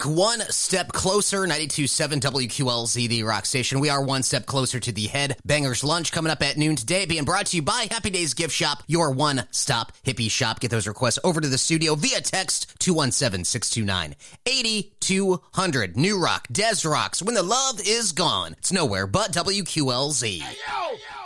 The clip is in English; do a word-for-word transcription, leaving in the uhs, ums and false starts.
One step closer, ninety-two point seven W Q L Z, the rock station. We are one step closer to the Head Bangers lunch coming up at noon today, being brought to you by Happy Days Gift Shop, your one-stop hippie shop. Get those requests over to the studio via text two one seven, six two nine, eight two zero zero. New Rock, Des Rocks, when the love is gone. It's nowhere but W Q L Z. Hey, yo!